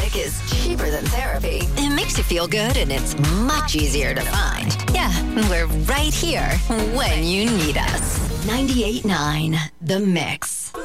music is cheaper than therapy. It makes you feel good and it's much easier to find. Yeah, we're right here when you need us. 98.9 The Mix.